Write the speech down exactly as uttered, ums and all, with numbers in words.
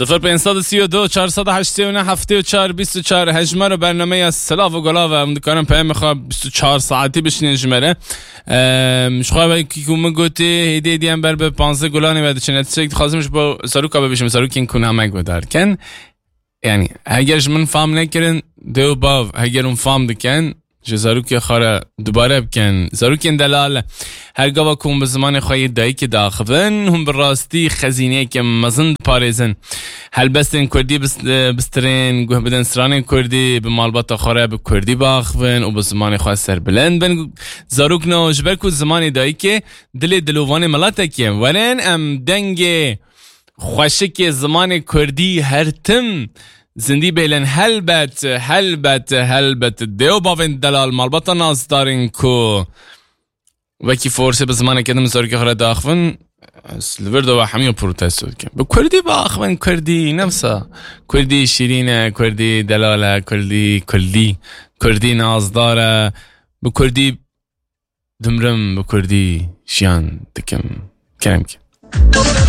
صفر پنجصد و سی و دو چهارصد و هشتاد و نه هفتاد و چهار بیست و چهار هجمر برنامه از سلاف و گلاو هم دکارم پیام میخواد بیست و چهار ساعتی بشینه جمره مشخواه که کومه گوتی هیده دیم بر به پانزده گلانی و چنت سیک خواستمش با ساروکا ببیشم ساروک این کنه همه گودار کن یعنی اگرش من فهم نکرن دو باو اگر اون فهم دکن چه زاروکی خاره دوباره بکن زاروکی دلال هرگاه کن به زمان خواهی دایی که داخلن هم براستی خزینه که مزند پارزن هل بستن کردی بسترین گوه بدن سران کردی به مالبات خاره به کردی باخون و به زمان خواه سر بلند بن زاروک نو جبر کن زمان دایی که دل دلوان ملاته که ورن ام دنگ خوشک زمان کردی هر تم زندی بیلن هلبت هلبت هلبت دیو باوین دلال مالباتا ناز دارین کو وکی فورسی به زمان کدام زاری که خرد داخون سلور دو همین پروتست که به کردی باخون کردی نفسا کردی شیرینه کردی دلاله کردی کردی کردی نازداره به کردی دمرم به کردی شیان دکم کرم که